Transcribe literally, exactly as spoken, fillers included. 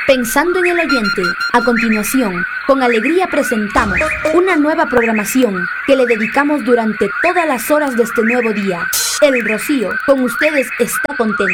Pensando en el oyente, a continuación, con alegría presentamos una nueva programación que le dedicamos durante todas las horas de este nuevo día. El Rocío, con ustedes está contento.